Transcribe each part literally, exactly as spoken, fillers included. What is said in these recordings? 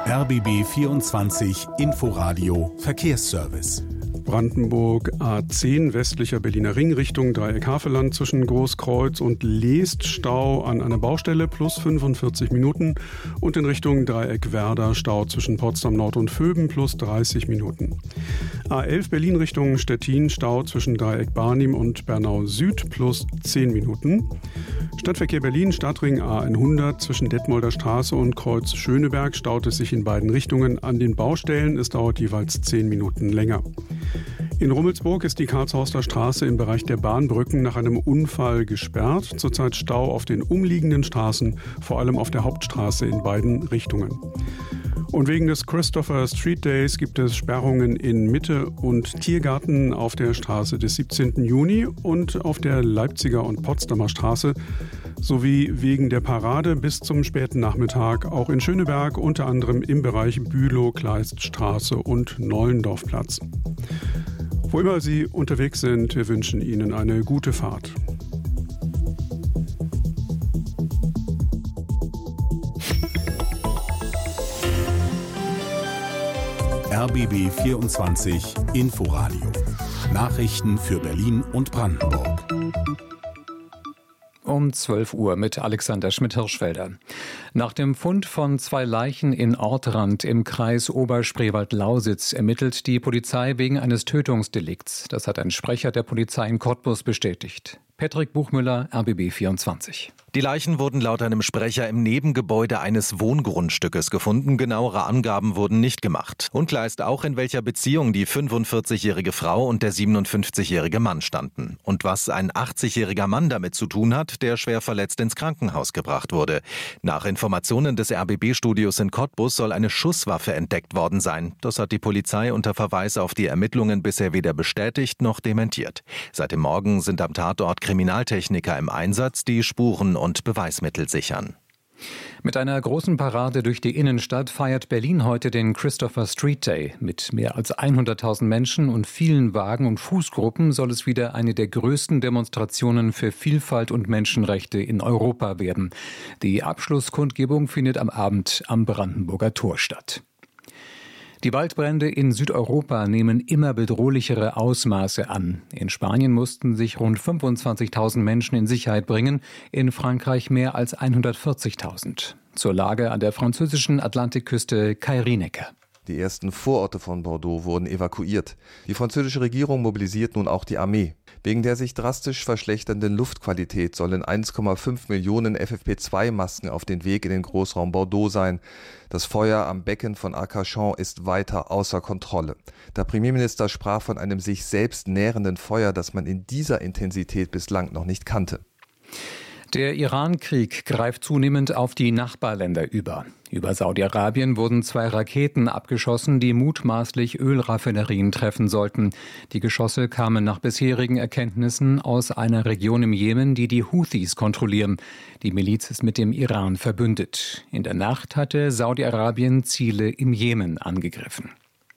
R B B vierundzwanzig Inforadio Verkehrsservice. Brandenburg A zehn, westlicher Berliner Ring, Richtung Dreieck Havelland zwischen Großkreuz und Leest. Stau an einer Baustelle plus fünfundvierzig Minuten. Und in Richtung Dreieck Werder Stau zwischen Potsdam Nord und Vöben plus dreißig Minuten. A elf Berlin Richtung Stettin, Stau zwischen Dreieck Barnim und Bernau Süd plus zehn Minuten. Stadtverkehr Berlin, Stadtring A hundert zwischen Detmolder Straße und Kreuz Schöneberg staut es sich in beiden Richtungen an den Baustellen. Es dauert jeweils zehn Minuten länger. In Rummelsburg ist die Karlshorster Straße im Bereich der Bahnbrücken nach einem Unfall gesperrt. Zurzeit Stau auf den umliegenden Straßen, vor allem auf der Hauptstraße in beiden Richtungen. Und wegen des Christopher Street Days gibt es Sperrungen in Mitte und Tiergarten auf der Straße des siebzehnten Juni und auf der Leipziger und Potsdamer Straße sowie wegen der Parade bis zum späten Nachmittag auch in Schöneberg, unter anderem im Bereich Bülow-Kleiststraße und Nollendorfplatz. Wo immer Sie unterwegs sind, wir wünschen Ihnen eine gute Fahrt. R B B vierundzwanzig Inforadio. Nachrichten für Berlin und Brandenburg. Um zwölf Uhr mit Alexander Schmidt-Hirschfelder. Nach dem Fund von zwei Leichen in Ortrand im Kreis Oberspreewald-Lausitz ermittelt die Polizei wegen eines Tötungsdelikts. Das hat ein Sprecher der Polizei in Cottbus bestätigt. Patrick Buchmüller, R B B vierundzwanzig. Die Leichen wurden laut einem Sprecher im Nebengebäude eines Wohngrundstückes gefunden. Genauere Angaben wurden nicht gemacht. Unklar ist auch, in welcher Beziehung die fünfundvierzigjährige Frau und der siebenundfünfzigjährige Mann standen. Und was ein achtzigjähriger Mann damit zu tun hat, der schwer verletzt ins Krankenhaus gebracht wurde. Nach Informationen des R B B-Studios in Cottbus soll eine Schusswaffe entdeckt worden sein. Das hat die Polizei unter Verweis auf die Ermittlungen bisher weder bestätigt noch dementiert. Seit dem Morgen sind am Tatort Kriminaltechniker im Einsatz, die Spuren und Beweismittel sichern. Mit einer großen Parade durch die Innenstadt feiert Berlin heute den Christopher Street Day. Mit mehr als hunderttausend Menschen und vielen Wagen- und Fußgruppen soll es wieder eine der größten Demonstrationen für Vielfalt und Menschenrechte in Europa werden. Die Abschlusskundgebung findet am Abend am Brandenburger Tor statt. Die Waldbrände in Südeuropa nehmen immer bedrohlichere Ausmaße an. In Spanien mussten sich rund fünfundzwanzigtausend Menschen in Sicherheit bringen, in Frankreich mehr als hundertvierzigtausend. Zur Lage an der französischen Atlantikküste Kai Rienecker. Die ersten Vororte von Bordeaux wurden evakuiert. Die französische Regierung mobilisiert nun auch die Armee. Wegen der sich drastisch verschlechternden Luftqualität sollen eins Komma fünf Millionen F F P zwei Masken auf den Weg in den Großraum Bordeaux sein. Das Feuer am Becken von Arcachon ist weiter außer Kontrolle. Der Premierminister sprach von einem sich selbst nährenden Feuer, das man in dieser Intensität bislang noch nicht kannte. Der Iran-Krieg greift zunehmend auf die Nachbarländer über. Über Saudi-Arabien wurden zwei Raketen abgeschossen, die mutmaßlich Ölraffinerien treffen sollten. Die Geschosse kamen nach bisherigen Erkenntnissen aus einer Region im Jemen, die die Houthis kontrollieren. Die Miliz ist mit dem Iran verbündet. In der Nacht hatte Saudi-Arabien Ziele im Jemen angegriffen.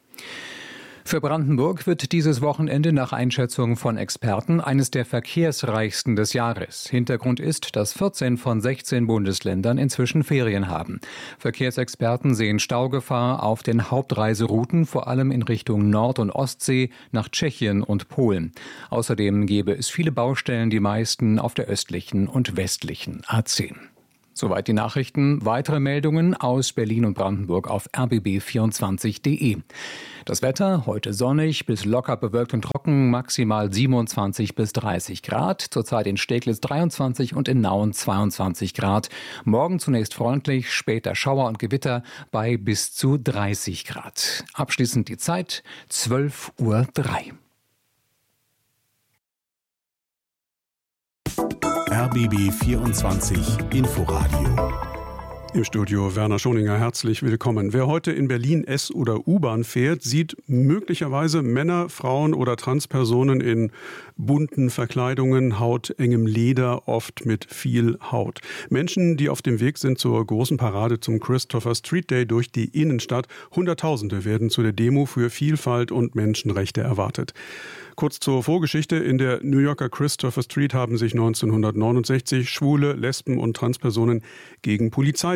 Für Brandenburg wird dieses Wochenende nach Einschätzung von Experten eines der verkehrsreichsten des Jahres. Hintergrund ist, dass vierzehn von sechzehn Bundesländern inzwischen Ferien haben. Verkehrsexperten sehen Staugefahr auf den Hauptreiserouten, vor allem in Richtung Nord- und Ostsee, nach Tschechien und Polen. Außerdem gäbe es viele Baustellen, die meisten auf der östlichen und westlichen A zehn. Soweit die Nachrichten. Weitere Meldungen aus Berlin und Brandenburg auf r b b vierundzwanzig punkt d e. Das Wetter heute sonnig bis locker bewölkt und trocken, maximal siebenundzwanzig bis dreißig Grad. Zurzeit in Steglitz dreiundzwanzig und in Nauen zweiundzwanzig Grad. Morgen zunächst freundlich, später Schauer und Gewitter bei bis zu dreißig Grad. Abschließend die Zeit zwölf Uhr drei. R B B vierundzwanzig Inforadio. Im Studio Werner Schoninger, herzlich willkommen. Wer heute in Berlin S- oder U-Bahn fährt, sieht möglicherweise Männer, Frauen oder Transpersonen in bunten Verkleidungen, hautengem Leder, oft mit viel Haut. Menschen, die auf dem Weg sind zur großen Parade zum Christopher Street Day durch die Innenstadt. Hunderttausende werden zu der Demo für Vielfalt und Menschenrechte erwartet. Kurz zur Vorgeschichte. In der New Yorker Christopher Street haben sich neunzehnhundertneunundsechzig Schwule, Lesben und Transpersonen gegen Polizei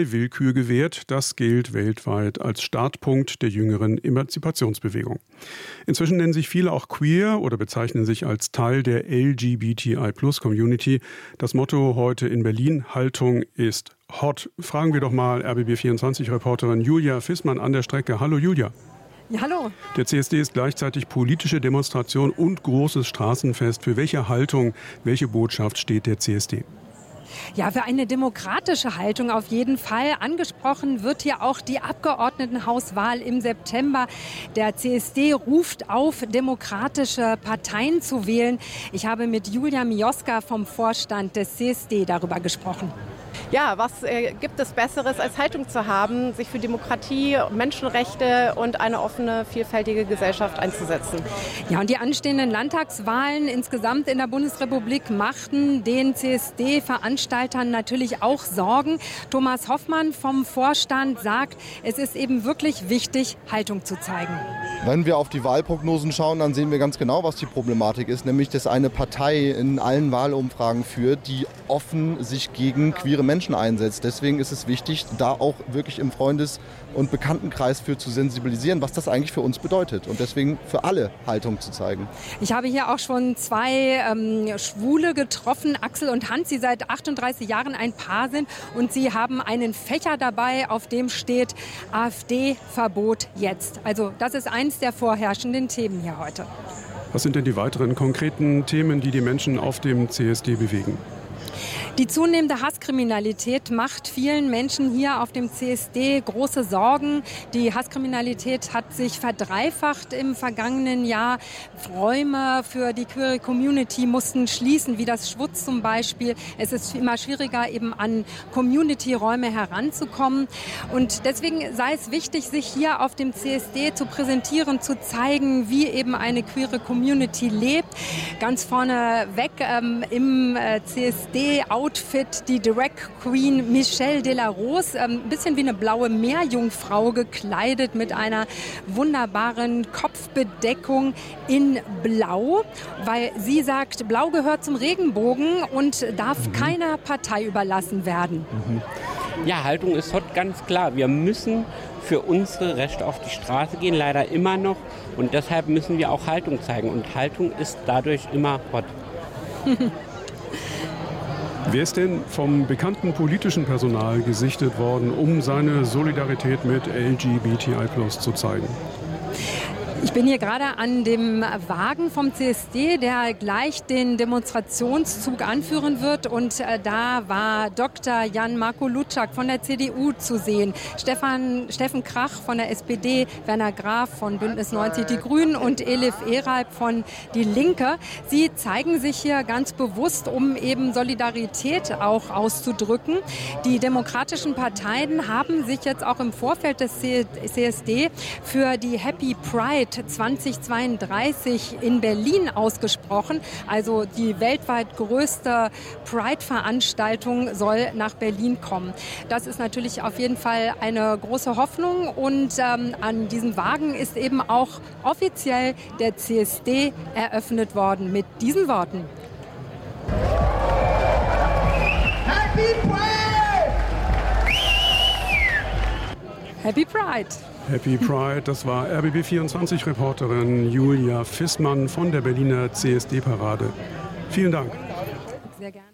keine Willkür gewährt. Das gilt weltweit als Startpunkt der jüngeren Emanzipationsbewegung. Inzwischen nennen sich viele auch queer oder bezeichnen sich als Teil der L G B T I Plus Community. Das Motto heute in Berlin: Haltung ist hot. Fragen wir doch mal R B B vierundzwanzig-Reporterin Julia Fissmann an der Strecke. Hallo Julia. Ja, hallo. Der C S D ist gleichzeitig politische Demonstration und großes Straßenfest. Für welche Haltung, welche Botschaft steht der C S D? Ja, für eine demokratische Haltung auf jeden Fall. Angesprochen wird hier auch die Abgeordnetenhauswahl im September. Der C S D ruft auf, demokratische Parteien zu wählen. Ich habe mit Julia Mioska vom Vorstand des C S D darüber gesprochen. Ja, was äh, gibt es Besseres, als Haltung zu haben, sich für Demokratie, Menschenrechte und eine offene, vielfältige Gesellschaft einzusetzen? Ja, und die anstehenden Landtagswahlen insgesamt in der Bundesrepublik machten den C S D-Veranstaltern natürlich auch Sorgen. Thomas Hoffmann vom Vorstand sagt, es ist eben wirklich wichtig, Haltung zu zeigen. Wenn wir auf die Wahlprognosen schauen, dann sehen wir ganz genau, was die Problematik ist, nämlich dass eine Partei in allen Wahlumfragen führt, die offen sich gegen queere Menschen einsetzt. Deswegen ist es wichtig, da auch wirklich im Freundes- und Bekanntenkreis für zu sensibilisieren, was das eigentlich für uns bedeutet und deswegen für alle Haltung zu zeigen. Ich habe hier auch schon zwei ähm, Schwule getroffen, Axel und Hans, die seit achtunddreißig Jahren ein Paar sind und sie haben einen Fächer dabei, auf dem steht AfD-Verbot jetzt. Also das ist eins der vorherrschenden Themen hier heute. Was sind denn die weiteren konkreten Themen, die die Menschen auf dem C S D bewegen? Die zunehmende Hasskriminalität macht vielen Menschen hier auf dem C S D große Sorgen. Die Hasskriminalität hat sich verdreifacht im vergangenen Jahr. Räume für die queere Community mussten schließen, wie das Schwutz zum Beispiel. Es ist immer schwieriger, eben an Community-Räume heranzukommen. Und deswegen sei es wichtig, sich hier auf dem C S D zu präsentieren, zu zeigen, wie eben eine queere Community lebt. Ganz vorne weg ähm, im äh, C S D-Outfit die Drag Queen Michelle de la Rose, ein ähm, bisschen wie eine blaue Meerjungfrau gekleidet mit einer wunderbaren Kopfbedeckung in Blau, weil sie sagt, Blau gehört zum Regenbogen und darf mhm. keiner Partei überlassen werden. Mhm. Ja, Haltung ist hot, ganz klar. Wir müssen für unsere Rechte auf die Straße gehen, leider immer noch. Und deshalb müssen wir auch Haltung zeigen. Und Haltung ist dadurch immer hot. Wer ist denn vom bekannten politischen Personal gesichtet worden, um seine Solidarität mit L G B T I Plus zu zeigen? Ich bin hier gerade an dem Wagen vom C S D, der gleich den Demonstrationszug anführen wird. Und äh, da war Doktor Jan-Marco Lutschak von der C D U zu sehen, Stefan, Steffen Krach von der S P D, Werner Graf von Bündnis neunzig Die Grünen und Elif Eralp von Die Linke. Sie zeigen sich hier ganz bewusst, um eben Solidarität auch auszudrücken. Die demokratischen Parteien haben sich jetzt auch im Vorfeld des C S D für die Happy Pride zweitausendzweiunddreißig in Berlin ausgesprochen. Also die weltweit größte Pride-Veranstaltung soll nach Berlin kommen. Das ist natürlich auf jeden Fall eine große Hoffnung und ähm, an diesem Wagen ist eben auch offiziell der C S D eröffnet worden mit diesen Worten. Happy Pride! Happy Pride! Happy Pride, das war R B B vierundzwanzig-Reporterin Julia Fissmann von der Berliner C S D-Parade. Vielen Dank. Sehr gerne.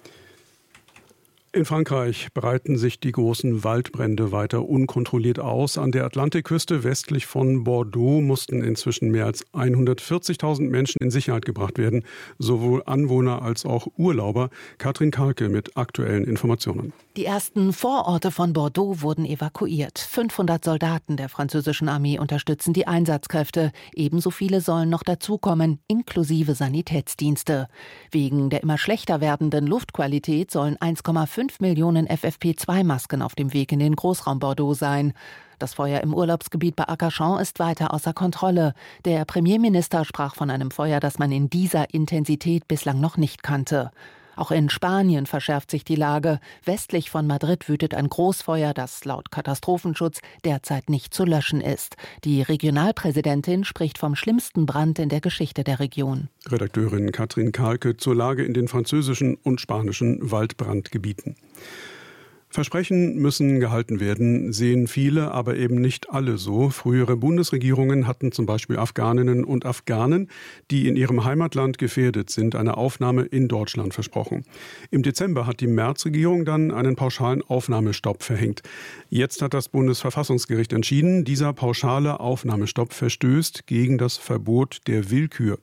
In Frankreich breiten sich die großen Waldbrände weiter unkontrolliert aus. An der Atlantikküste westlich von Bordeaux mussten inzwischen mehr als hundertvierzigtausend Menschen in Sicherheit gebracht werden, sowohl Anwohner als auch Urlauber. Katrin Karke mit aktuellen Informationen. Die ersten Vororte von Bordeaux wurden evakuiert. fünfhundert Soldaten der französischen Armee unterstützen die Einsatzkräfte. Ebenso viele sollen noch dazukommen, inklusive Sanitätsdienste. Wegen der immer schlechter werdenden Luftqualität sollen eins Komma fünf Millionen F F P zwei Masken auf dem Weg in den Großraum Bordeaux sein. Das Feuer im Urlaubsgebiet bei Arcachon ist weiter außer Kontrolle. Der Premierminister sprach von einem Feuer, das man in dieser Intensität bislang noch nicht kannte. Auch in Spanien verschärft sich die Lage. Westlich von Madrid wütet ein Großfeuer, das laut Katastrophenschutz derzeit nicht zu löschen ist. Die Regionalpräsidentin spricht vom schlimmsten Brand in der Geschichte der Region. Redakteurin Katrin Karke zur Lage in den französischen und spanischen Waldbrandgebieten. Versprechen müssen gehalten werden, sehen viele, aber eben nicht alle so. Frühere Bundesregierungen hatten zum Beispiel Afghaninnen und Afghanen, die in ihrem Heimatland gefährdet sind, eine Aufnahme in Deutschland versprochen. Im Dezember hat die Merz-Regierung dann einen pauschalen Aufnahmestopp verhängt. Jetzt hat das Bundesverfassungsgericht entschieden, dieser pauschale Aufnahmestopp verstößt gegen das Verbot der Willkür.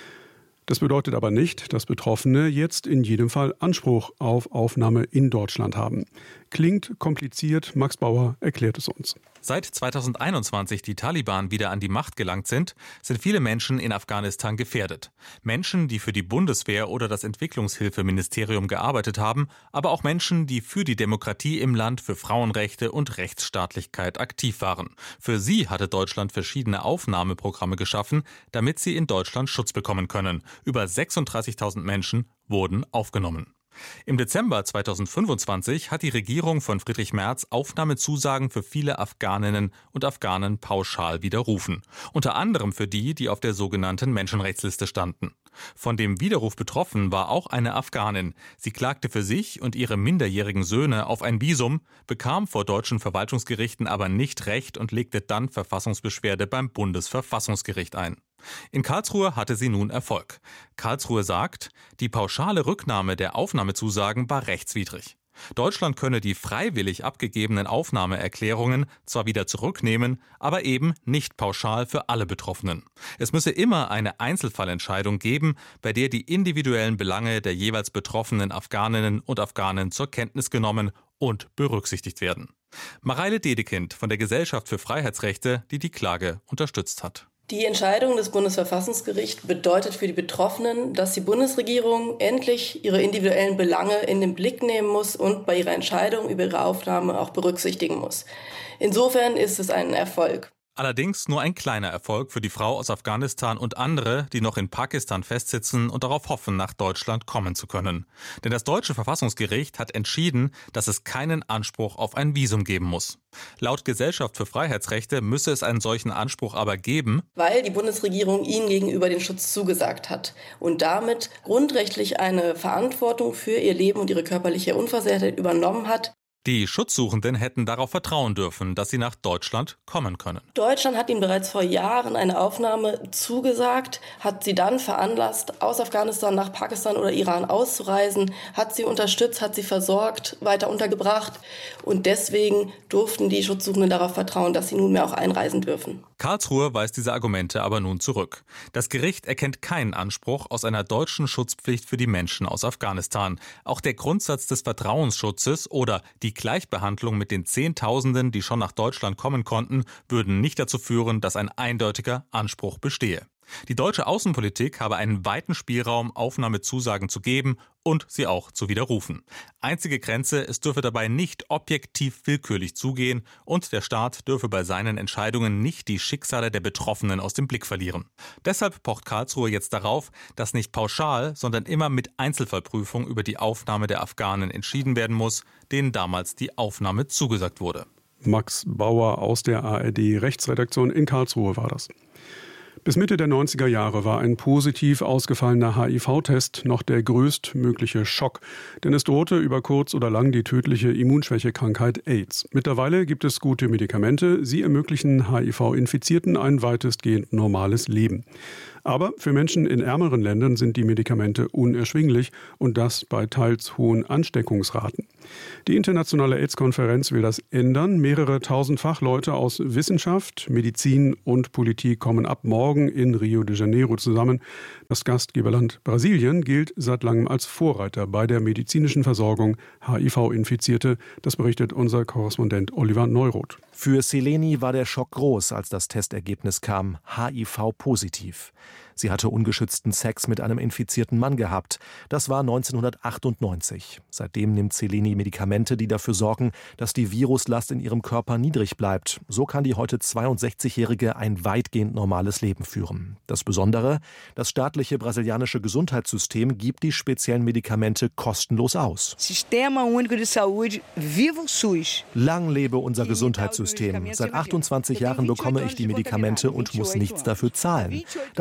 Das bedeutet aber nicht, dass Betroffene jetzt in jedem Fall Anspruch auf Aufnahme in Deutschland haben. Klingt kompliziert, Max Bauer erklärt es uns. Seit zweitausendeinundzwanzig die Taliban wieder an die Macht gelangt sind, sind viele Menschen in Afghanistan gefährdet. Menschen, die für die Bundeswehr oder das Entwicklungshilfeministerium gearbeitet haben, aber auch Menschen, die für die Demokratie im Land, für Frauenrechte und Rechtsstaatlichkeit aktiv waren. Für sie hatte Deutschland verschiedene Aufnahmeprogramme geschaffen, damit sie in Deutschland Schutz bekommen können. Über sechsunddreißigtausend Menschen wurden aufgenommen. Im Dezember zweitausendfünfundzwanzig hat die Regierung von Friedrich Merz Aufnahmezusagen für viele Afghaninnen und Afghanen pauschal widerrufen. Unter anderem für die, die auf der sogenannten Menschenrechtsliste standen. Von dem Widerruf betroffen war auch eine Afghanin. Sie klagte für sich und ihre minderjährigen Söhne auf ein Visum, bekam vor deutschen Verwaltungsgerichten aber nicht Recht und legte dann Verfassungsbeschwerde beim Bundesverfassungsgericht ein. In Karlsruhe hatte sie nun Erfolg. Karlsruhe sagt, die pauschale Rücknahme der Aufnahmezusagen war rechtswidrig. Deutschland könne die freiwillig abgegebenen Aufnahmeerklärungen zwar wieder zurücknehmen, aber eben nicht pauschal für alle Betroffenen. Es müsse immer eine Einzelfallentscheidung geben, bei der die individuellen Belange der jeweils betroffenen Afghaninnen und Afghanen zur Kenntnis genommen und berücksichtigt werden. Mareile Dedekind von der Gesellschaft für Freiheitsrechte, die die Klage unterstützt hat. Die Entscheidung des Bundesverfassungsgerichts bedeutet für die Betroffenen, dass die Bundesregierung endlich ihre individuellen Belange in den Blick nehmen muss und bei ihrer Entscheidung über ihre Aufnahme auch berücksichtigen muss. Insofern ist es ein Erfolg. Allerdings nur ein kleiner Erfolg für die Frau aus Afghanistan und andere, die noch in Pakistan festsitzen und darauf hoffen, nach Deutschland kommen zu können. Denn das deutsche Verfassungsgericht hat entschieden, dass es keinen Anspruch auf ein Visum geben muss. Laut Gesellschaft für Freiheitsrechte müsse es einen solchen Anspruch aber geben, weil die Bundesregierung ihnen gegenüber den Schutz zugesagt hat und damit grundrechtlich eine Verantwortung für ihr Leben und ihre körperliche Unversehrtheit übernommen hat. Die Schutzsuchenden hätten darauf vertrauen dürfen, dass sie nach Deutschland kommen können. Deutschland hat ihnen bereits vor Jahren eine Aufnahme zugesagt, hat sie dann veranlasst, aus Afghanistan nach Pakistan oder Iran auszureisen, hat sie unterstützt, hat sie versorgt, weiter untergebracht und deswegen durften die Schutzsuchenden darauf vertrauen, dass sie nunmehr auch einreisen dürfen. Karlsruhe weist diese Argumente aber nun zurück. Das Gericht erkennt keinen Anspruch aus einer deutschen Schutzpflicht für die Menschen aus Afghanistan. Auch der Grundsatz des Vertrauensschutzes oder die Gleichbehandlung mit den Zehntausenden, die schon nach Deutschland kommen konnten, würden nicht dazu führen, dass ein eindeutiger Anspruch bestehe. Die deutsche Außenpolitik habe einen weiten Spielraum, Aufnahmezusagen zu geben und sie auch zu widerrufen. Einzige Grenze, es dürfe dabei nicht objektiv willkürlich zugehen und der Staat dürfe bei seinen Entscheidungen nicht die Schicksale der Betroffenen aus dem Blick verlieren. Deshalb pocht Karlsruhe jetzt darauf, dass nicht pauschal, sondern immer mit Einzelfallprüfung über die Aufnahme der Afghanen entschieden werden muss, denen damals die Aufnahme zugesagt wurde. Max Bauer aus der A R D-Rechtsredaktion in Karlsruhe war das. Bis Mitte der neunziger Jahre war ein positiv ausgefallener H I V-Test noch der größtmögliche Schock, denn es drohte über kurz oder lang die tödliche Immunschwächekrankheit AIDS. Mittlerweile gibt es gute Medikamente, sie ermöglichen H I V-Infizierten ein weitestgehend normales Leben. Aber für Menschen in ärmeren Ländern sind die Medikamente unerschwinglich und das bei teils hohen Ansteckungsraten. Die internationale AIDS-Konferenz will das ändern. Mehrere tausend Fachleute aus Wissenschaft, Medizin und Politik kommen ab morgen in Rio de Janeiro zusammen. Das Gastgeberland Brasilien gilt seit langem als Vorreiter bei der medizinischen Versorgung H I V-Infizierte. Das berichtet unser Korrespondent Oliver Neuroth. Für Seleni war der Schock groß, als das Testergebnis kam, H I V-positiv. Sie hatte ungeschützten Sex mit einem infizierten Mann gehabt. Das war neunzehnhundertachtundneunzig. Seitdem nimmt Seleni Medikamente, die dafür sorgen, dass die Viruslast in ihrem Körper niedrig bleibt. So kann die heute zweiundsechzigjährige ein weitgehend normales Leben führen. Das Besondere, das staatliche brasilianische Gesundheitssystem gibt die speziellen Medikamente kostenlos aus. Sistema Único de Saúde, viva o SUS. Lang lebe unser Gesundheitssystem. Seit achtundzwanzig Jahren bekomme ich die Medikamente und muss nichts dafür zahlen. Das ist wunderbar.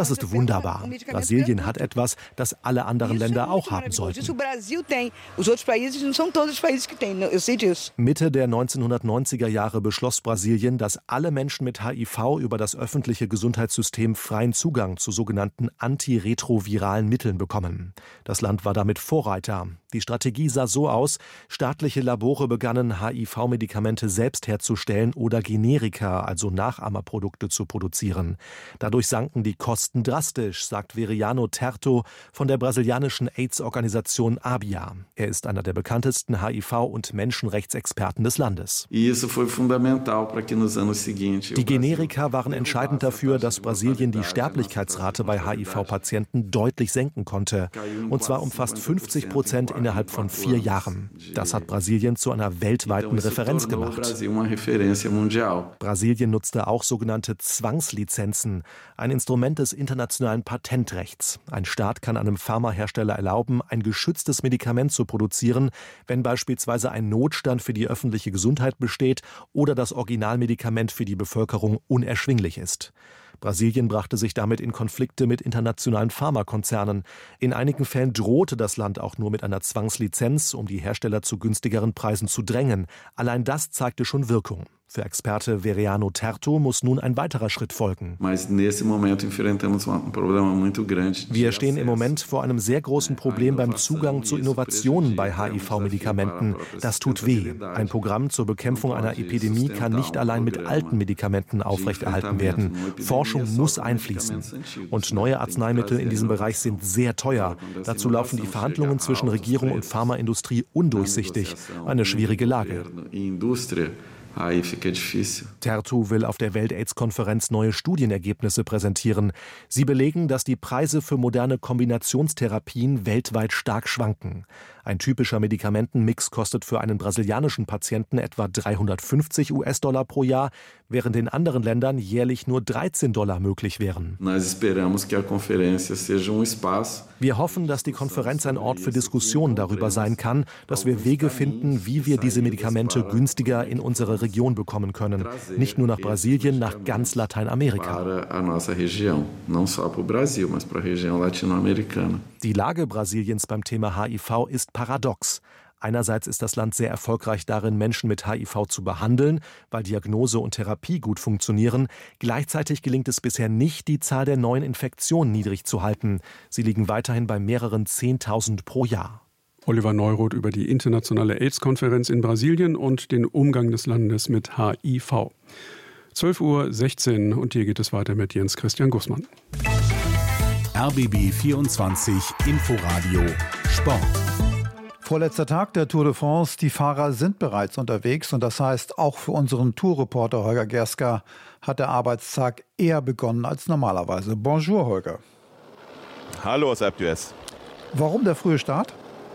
wunderbar. Brasilien hat etwas, das alle anderen Länder auch haben sollten. Mitte der neunzehnhundertneunziger Jahre beschloss Brasilien, dass alle Menschen mit H I V über das öffentliche Gesundheitssystem freien Zugang zu sogenannten antiretroviralen Mitteln bekommen. Das Land war damit Vorreiter. Die Strategie sah so aus: Staatliche Labore begannen, H I V-Medikamente selbst herzustellen oder Generika, also Nachahmerprodukte, zu produzieren. Dadurch sanken die Kosten drastisch, sagt Veriano Terto von der brasilianischen AIDS-Organisation ABIA. Er ist einer der bekanntesten H I V- und Menschenrechtsexperten des Landes. Die Generika waren entscheidend dafür, dass Brasilien die Sterblichkeitsrate bei H I V-Patienten deutlich senken konnte. Und zwar um fast fünfzig Prozent innerhalb von vier Jahren. Das hat Brasilien zu einer weltweiten Referenz gemacht. Brasilien nutzte auch sogenannte Zwangslizenzen, ein Instrument des internationalen Patentrechts. Ein Staat kann einem Pharmahersteller erlauben, ein geschütztes Medikament zu produzieren, wenn beispielsweise ein Notstand für die öffentliche Gesundheit besteht oder das Originalmedikament für die Bevölkerung unerschwinglich ist. Brasilien brachte sich damit in Konflikte mit internationalen Pharmakonzernen. In einigen Fällen drohte das Land auch nur mit einer Zwangslizenz, um die Hersteller zu günstigeren Preisen zu drängen. Allein das zeigte schon Wirkung. Für Experte Veriano Terto muss nun ein weiterer Schritt folgen. Wir stehen im Moment vor einem sehr großen Problem beim Zugang zu Innovationen bei H I V-Medikamenten. Das tut weh. Ein Programm zur Bekämpfung einer Epidemie kann nicht allein mit alten Medikamenten aufrechterhalten werden. Forschung muss einfließen. Und neue Arzneimittel in diesem Bereich sind sehr teuer. Dazu laufen die Verhandlungen zwischen Regierung und Pharmaindustrie undurchsichtig. Eine schwierige Lage. Terto will auf der Welt-Aids-Konferenz neue Studienergebnisse präsentieren. Sie belegen, dass die Preise für moderne Kombinationstherapien weltweit stark schwanken. Ein typischer Medikamentenmix kostet für einen brasilianischen Patienten etwa dreihundertfünfzig US-Dollar pro Jahr, während in anderen Ländern jährlich nur dreizehn Dollar möglich wären. Wir hoffen, dass die Konferenz ein Ort für Diskussionen darüber sein kann, dass wir Wege finden, wie wir diese Medikamente günstiger in unsere Region bekommen können. Nicht nur nach Brasilien, nach ganz Lateinamerika. Die Lage Brasiliens beim Thema H I V ist paradox. Einerseits ist das Land sehr erfolgreich darin, Menschen mit H I V zu behandeln, weil Diagnose und Therapie gut funktionieren. Gleichzeitig gelingt es bisher nicht, die Zahl der neuen Infektionen niedrig zu halten. Sie liegen weiterhin bei mehreren Zehntausend pro Jahr. Oliver Neuroth über die internationale AIDS-Konferenz in Brasilien und den Umgang des Landes mit H I V. zwölf Uhr sechzehn und hier geht es weiter mit Jens Christian Gussmann. R B B vierundzwanzig Inforadio Sport. Vorletzter Tag der Tour de France. Die Fahrer sind bereits unterwegs und das heißt, auch für unseren Tourreporter Holger Gerska hat der Arbeitstag eher begonnen als normalerweise. Bonjour, Holger. Hallo aus Alpe d'Huez. Warum der frühe Start?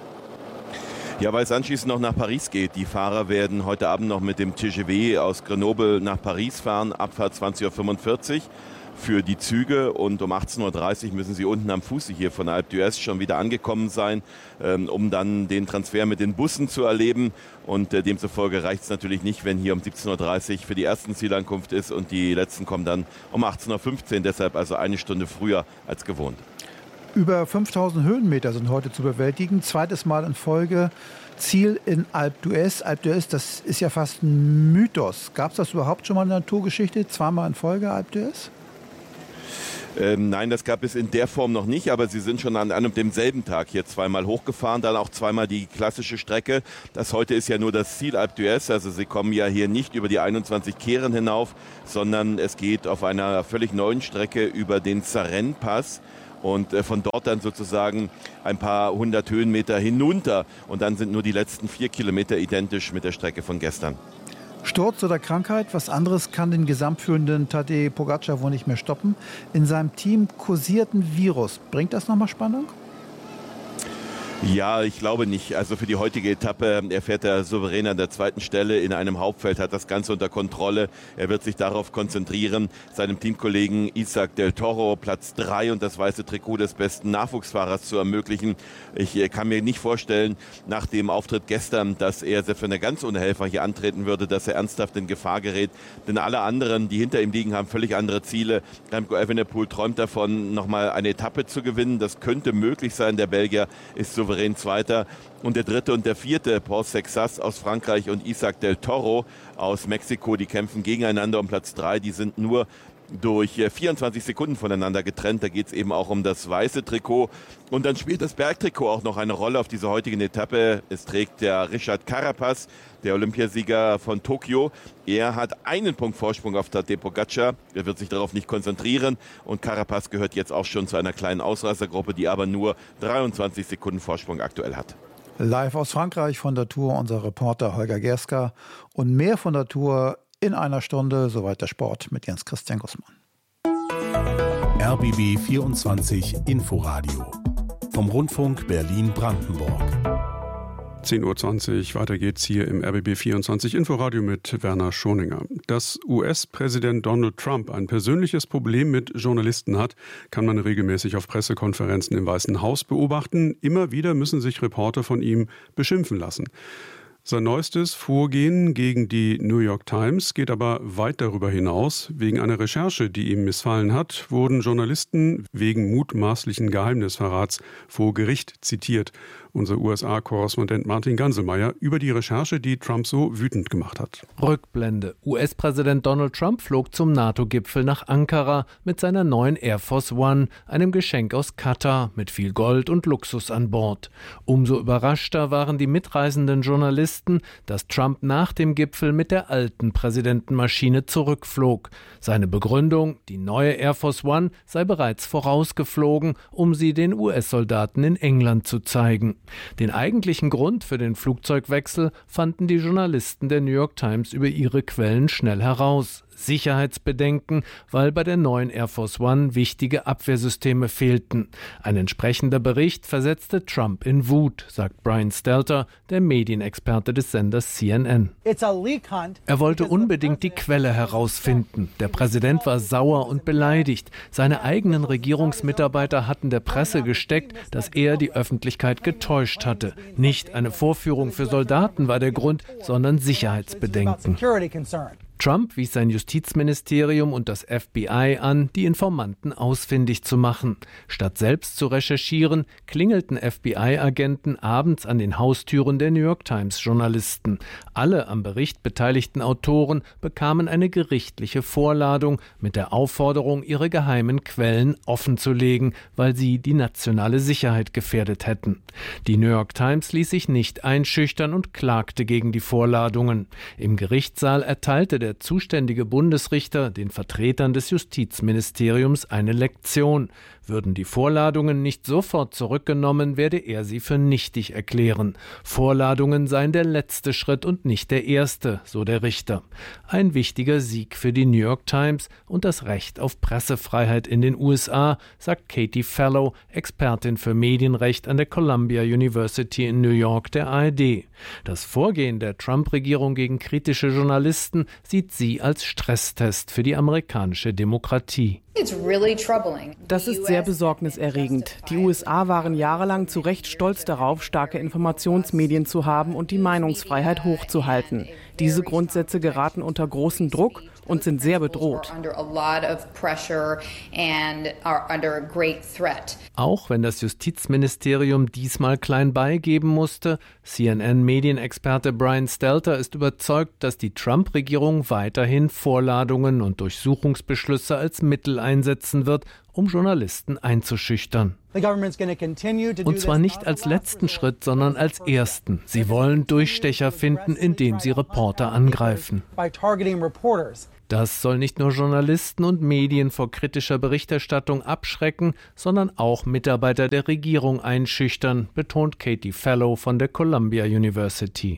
Ja, weil es anschließend noch nach Paris geht. Die Fahrer werden heute Abend noch mit dem T G V aus Grenoble nach Paris fahren. Abfahrt zwanzig Uhr fünfundvierzig für die Züge und um achtzehn Uhr dreißig müssen sie unten am Fuße hier von Alpe d'Huez schon wieder angekommen sein, ähm, um dann den Transfer mit den Bussen zu erleben. Und äh, demzufolge reicht es natürlich nicht, wenn hier um siebzehn Uhr dreißig für die ersten Zielankunft ist und die letzten kommen dann um achtzehn Uhr fünfzehn, deshalb also eine Stunde früher als gewohnt. Über fünftausend Höhenmeter sind heute zu bewältigen. Zweites Mal in Folge Ziel in Alpe d'Huez. Alpe d'Huez, das ist ja fast ein Mythos. Gab es das überhaupt schon mal in der Naturgeschichte? Zweimal in Folge Alpe d'Huez? Ähm, nein, das gab es in der Form noch nicht, aber sie sind schon an einem und demselben Tag hier zweimal hochgefahren, dann auch zweimal die klassische Strecke. Das heute ist ja nur das Ziel Alpe d'Huez, also sie kommen ja hier nicht über die einundzwanzig Kehren hinauf, sondern es geht auf einer völlig neuen Strecke über den Sarenne-Pass. Und von dort dann sozusagen ein paar hundert Höhenmeter hinunter. Und dann sind nur die letzten vier Kilometer identisch mit der Strecke von gestern. Sturz oder Krankheit, was anderes kann den gesamtführenden Tadej Pogacar wohl nicht mehr stoppen. In seinem Team kursiert ein Virus. Bringt das nochmal Spannung? Ja, ich glaube nicht. Also für die heutige Etappe, er fährt er souverän an der zweiten Stelle in einem Hauptfeld, hat das Ganze unter Kontrolle. Er wird sich darauf konzentrieren, seinem Teamkollegen Isaac del Toro Platz drei und das weiße Trikot des besten Nachwuchsfahrers zu ermöglichen. Ich kann mir nicht vorstellen, nach dem Auftritt gestern, dass er, selbst wenn er ganz ohne Helfer hier antreten würde, dass er ernsthaft in Gefahr gerät. Denn alle anderen, die hinter ihm liegen, haben völlig andere Ziele. Remco Evenepoel träumt davon, nochmal eine Etappe zu gewinnen. Das könnte möglich sein. Der Belgier ist souverän Zweiter. Und der dritte und der vierte, Paul Sexas aus Frankreich und Isaac del Toro aus Mexiko, die kämpfen gegeneinander um Platz drei. Die sind nur durch vierundzwanzig Sekunden voneinander getrennt. Da geht es eben auch um das weiße Trikot. Und dann spielt das Bergtrikot auch noch eine Rolle auf dieser heutigen Etappe. Es trägt der Richard Carapaz, der Olympiasieger von Tokio. Er hat einen Punkt Vorsprung auf Tadej Pogacar. Er wird sich darauf nicht konzentrieren. Und Carapaz gehört jetzt auch schon zu einer kleinen Ausreißergruppe, die aber nur dreiundzwanzig Sekunden Vorsprung aktuell hat. Live aus Frankreich von der Tour unser Reporter Holger Gerska. Und mehr von der Tour in einer Stunde, soweit der Sport mit Jens Christian Gussmann. R B B vierundzwanzig Inforadio vom Rundfunk Berlin-Brandenburg. zehn Uhr zwanzig, weiter geht's hier im R B B vierundzwanzig Inforadio mit Werner Schoninger. Dass U S-Präsident Donald Trump ein persönliches Problem mit Journalisten hat, kann man regelmäßig auf Pressekonferenzen im Weißen Haus beobachten. Immer wieder müssen sich Reporter von ihm beschimpfen lassen. Sein neuestes Vorgehen gegen die New York Times geht aber weit darüber hinaus. Wegen einer Recherche, die ihm missfallen hat, wurden Journalisten wegen mutmaßlichen Geheimnisverrats vor Gericht zitiert. Unser U S A-Korrespondent Martin Ganselmeier über die Recherche, die Trump so wütend gemacht hat. Rückblende. U S-Präsident Donald Trump flog zum NATO-Gipfel nach Ankara mit seiner neuen Air Force One, einem Geschenk aus Katar mit viel Gold und Luxus an Bord. Umso überraschter waren die mitreisenden Journalisten, dass Trump nach dem Gipfel mit der alten Präsidentenmaschine zurückflog. Seine Begründung, die neue Air Force One sei bereits vorausgeflogen, um sie den U S-Soldaten in England zu zeigen. Den eigentlichen Grund für den Flugzeugwechsel fanden die Journalisten der New York Times über ihre Quellen schnell heraus. Sicherheitsbedenken, weil bei der neuen Air Force One wichtige Abwehrsysteme fehlten. Ein entsprechender Bericht versetzte Trump in Wut, sagt Brian Stelter, der Medienexperte des Senders C N N. Er wollte unbedingt die Quelle herausfinden. Der Präsident war sauer und beleidigt. Seine eigenen Regierungsmitarbeiter hatten der Presse gesteckt, dass er die Öffentlichkeit getäuscht hatte. Nicht eine Vorführung für Soldaten war der Grund, sondern Sicherheitsbedenken. Trump wies sein Justizministerium und das F B I an, die Informanten ausfindig zu machen. Statt selbst zu recherchieren, klingelten F B I-Agenten abends an den Haustüren der New York Times-Journalisten. Alle am Bericht beteiligten Autoren bekamen eine gerichtliche Vorladung mit der Aufforderung, ihre geheimen Quellen offenzulegen, weil sie die nationale Sicherheit gefährdet hätten. Die New York Times ließ sich nicht einschüchtern und klagte gegen die Vorladungen. Im Gerichtssaal erteilte der zuständige Bundesrichter den Vertretern des Justizministeriums eine Lektion. Würden die Vorladungen nicht sofort zurückgenommen, werde er sie für nichtig erklären. Vorladungen seien der letzte Schritt und nicht der erste, so der Richter. Ein wichtiger Sieg für die New York Times und das Recht auf Pressefreiheit in den U S A, sagt Katie Fallow, Expertin für Medienrecht an der Columbia University in New York der A R D. Das Vorgehen der Trump-Regierung gegen kritische Journalisten sieht sie als Stresstest für die amerikanische Demokratie. Das ist sehr besorgniserregend. Die U S A waren jahrelang zu Recht stolz darauf, starke Informationsmedien zu haben und die Meinungsfreiheit hochzuhalten. Diese Grundsätze geraten unter großen Druck und sind sehr bedroht. Auch wenn das Justizministerium diesmal klein beigeben musste, C N N-Medienexperte Brian Stelter ist überzeugt, dass die Trump-Regierung weiterhin Vorladungen und Durchsuchungsbeschlüsse als Mittel einsetzen wird, um Journalisten einzuschüchtern. Und zwar nicht als letzten Schritt, sondern als ersten. Sie wollen Durchstecher finden, indem sie Reporter angreifen. Das soll nicht nur Journalisten und Medien vor kritischer Berichterstattung abschrecken, sondern auch Mitarbeiter der Regierung einschüchtern, betont Katie Fallow von der Columbia University.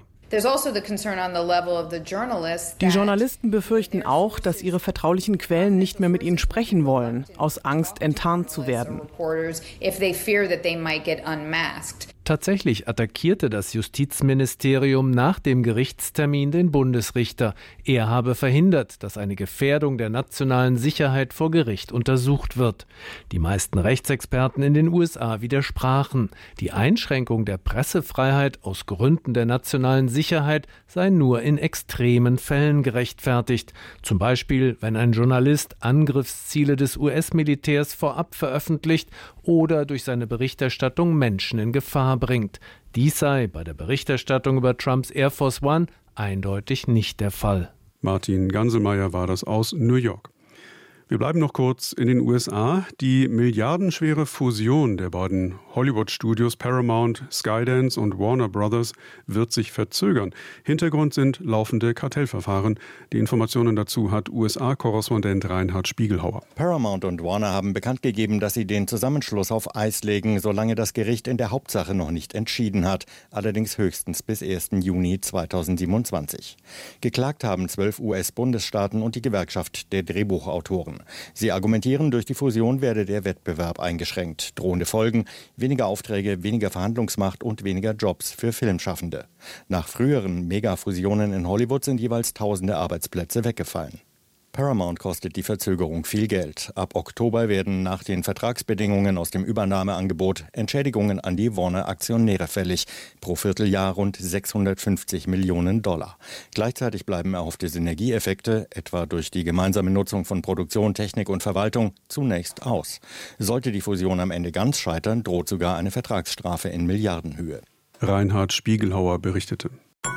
Die Journalisten befürchten auch, dass ihre vertraulichen Quellen nicht mehr mit ihnen sprechen wollen, aus Angst enttarnt zu werden. Tatsächlich attackierte das Justizministerium nach dem Gerichtstermin den Bundesrichter. Er habe verhindert, dass eine Gefährdung der nationalen Sicherheit vor Gericht untersucht wird. Die meisten Rechtsexperten in den U S A widersprachen. Die Einschränkung der Pressefreiheit aus Gründen der nationalen Sicherheit sei nur in extremen Fällen gerechtfertigt. Zum Beispiel, wenn ein Journalist Angriffsziele des U S-Militärs vorab veröffentlicht oder durch seine Berichterstattung Menschen in Gefahr bringt. Dies sei bei der Berichterstattung über Trumps Air Force One eindeutig nicht der Fall. Martin Ganselmeier war das aus New York. Wir bleiben noch kurz in den U S A. Die milliardenschwere Fusion der beiden Hollywood-Studios Paramount, Skydance und Warner Brothers wird sich verzögern. Hintergrund sind laufende Kartellverfahren. Die Informationen dazu hat U S A-Korrespondent Reinhard Spiegelhauer. Paramount und Warner haben bekannt gegeben, dass sie den Zusammenschluss auf Eis legen, solange das Gericht in der Hauptsache noch nicht entschieden hat. Allerdings höchstens bis ersten Juni zweitausendsiebenundzwanzig. Geklagt haben zwölf U S-Bundesstaaten und die Gewerkschaft der Drehbuchautoren. Sie argumentieren, durch die Fusion werde der Wettbewerb eingeschränkt. Drohende Folgen: weniger Aufträge, weniger Verhandlungsmacht und weniger Jobs für Filmschaffende. Nach früheren Megafusionen in Hollywood sind jeweils tausende Arbeitsplätze weggefallen. Paramount kostet die Verzögerung viel Geld. Ab Oktober werden nach den Vertragsbedingungen aus dem Übernahmeangebot Entschädigungen an die Warner-Aktionäre fällig. Pro Vierteljahr rund sechshundertfünfzig Millionen Dollar. Gleichzeitig bleiben erhoffte Synergieeffekte, etwa durch die gemeinsame Nutzung von Produktion, Technik und Verwaltung, zunächst aus. Sollte die Fusion am Ende ganz scheitern, droht sogar eine Vertragsstrafe in Milliardenhöhe. Reinhard Spiegelhauer berichtete.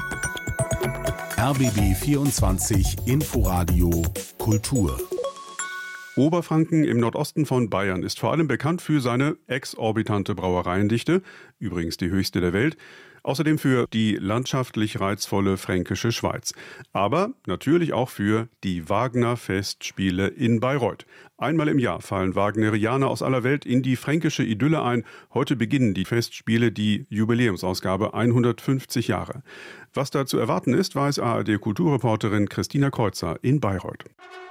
R B B vierundzwanzig Inforadio Kultur. Oberfranken im Nordosten von Bayern ist vor allem bekannt für seine exorbitante Brauereiendichte, übrigens die höchste der Welt, außerdem für die landschaftlich reizvolle Fränkische Schweiz, aber natürlich auch für die Wagner-Festspiele in Bayreuth. Einmal im Jahr fallen Wagnerianer aus aller Welt in die fränkische Idylle ein. Heute beginnen die Festspiele, die Jubiläumsausgabe, hundertfünfzig Jahre. Was da zu erwarten ist, weiß A R D-Kulturreporterin Christina Kreuzer in Bayreuth.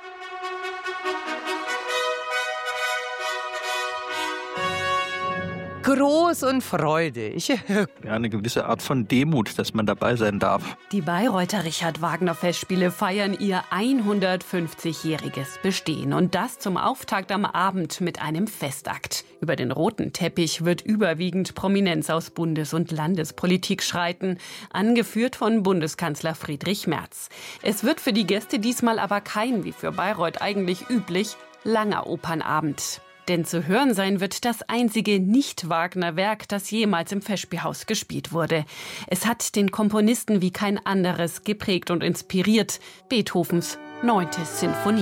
Groß und freudig. Ja, eine gewisse Art von Demut, dass man dabei sein darf. Die Bayreuther Richard-Wagner-Festspiele feiern ihr hundertfünfzigjähriges Bestehen. Und das zum Auftakt am Abend mit einem Festakt. Über den roten Teppich wird überwiegend Prominenz aus Bundes- und Landespolitik schreiten, angeführt von Bundeskanzler Friedrich Merz. Es wird für die Gäste diesmal aber kein, wie für Bayreuth eigentlich üblich, langer Opernabend. Denn zu hören sein wird das einzige Nicht-Wagner-Werk, das jemals im Festspielhaus gespielt wurde. Es hat den Komponisten wie kein anderes geprägt und inspiriert: Beethovens neunte Sinfonie.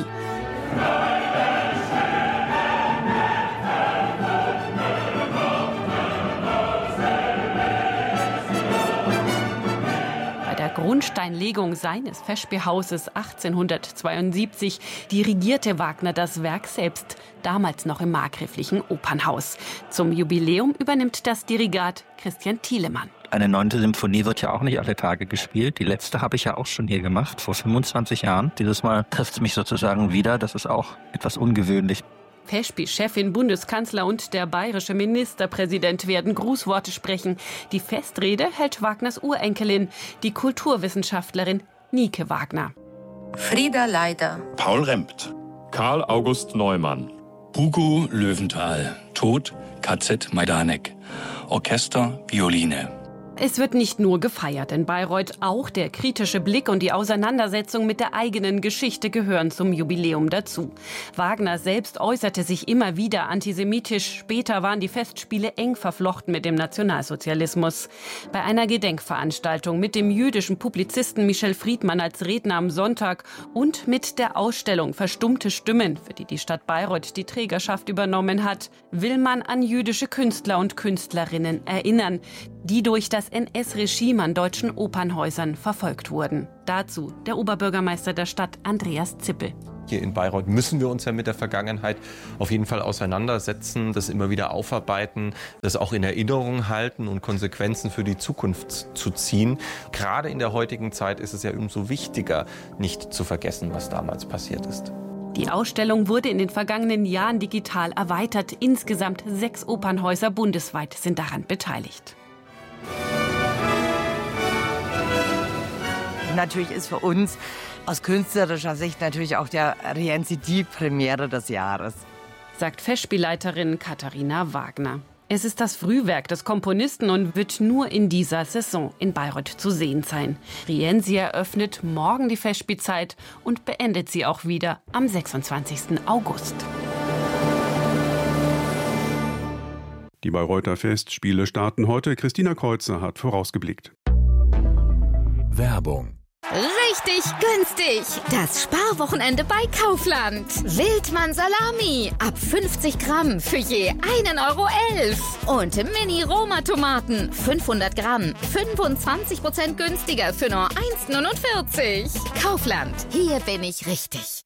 Grundsteinlegung seines Festspielhauses achtzehnhundertzweiundsiebzig dirigierte Wagner das Werk selbst, damals noch im markgräflichen Opernhaus. Zum Jubiläum übernimmt das Dirigat Christian Thielemann. Eine neunte Symphonie wird ja auch nicht alle Tage gespielt. Die letzte habe ich ja auch schon hier gemacht, vor fünfundzwanzig Jahren. Dieses Mal trifft es mich sozusagen wieder. Das ist auch etwas ungewöhnlich. Festspielchefin, Bundeskanzler und der bayerische Ministerpräsident werden Grußworte sprechen. Die Festrede hält Wagners Urenkelin, die Kulturwissenschaftlerin Nike Wagner. Frieda Leider. Paul Rempt. Karl August Neumann. Hugo Löwenthal. Tod K Z Majdanek. Orchester, Violine. Es wird nicht nur gefeiert in Bayreuth, auch der kritische Blick und die Auseinandersetzung mit der eigenen Geschichte gehören zum Jubiläum dazu. Wagner selbst äußerte sich immer wieder antisemitisch. Später waren die Festspiele eng verflochten mit dem Nationalsozialismus. Bei einer Gedenkveranstaltung mit dem jüdischen Publizisten Michel Friedmann als Redner am Sonntag und mit der Ausstellung Verstummte Stimmen, für die die Stadt Bayreuth die Trägerschaft übernommen hat, will man an jüdische Künstler und Künstlerinnen erinnern, die durch das N S-Regime an deutschen Opernhäusern verfolgt wurden. Dazu der Oberbürgermeister der Stadt, Andreas Zippel. Hier in Bayreuth müssen wir uns ja mit der Vergangenheit auf jeden Fall auseinandersetzen, das immer wieder aufarbeiten, das auch in Erinnerung halten und Konsequenzen für die Zukunft zu ziehen. Gerade in der heutigen Zeit ist es ja umso wichtiger, nicht zu vergessen, was damals passiert ist. Die Ausstellung wurde in den vergangenen Jahren digital erweitert. Insgesamt sechs Opernhäuser bundesweit sind daran beteiligt. natürlich ist für uns aus künstlerischer Sicht natürlich auch der Rienzi die Premiere des Jahres. Sagt Festspielleiterin Katharina Wagner. Es ist das Frühwerk des Komponisten und wird nur in dieser Saison in Bayreuth zu sehen sein. Rienzi eröffnet morgen die Festspielzeit und beendet sie auch wieder am sechsundzwanzigsten August. Die Bayreuther Festspiele starten heute. Christina Kreuzer hat vorausgeblickt. Werbung. Richtig günstig. Das Sparwochenende bei Kaufland. Wildmann Salami. Ab fünfzig Gramm für je einen Euro elf. Und Mini-Roma-Tomaten. fünfhundert Gramm. fünfundzwanzig Prozent günstiger für nur eins Komma neunundvierzig. Kaufland. Hier bin ich richtig.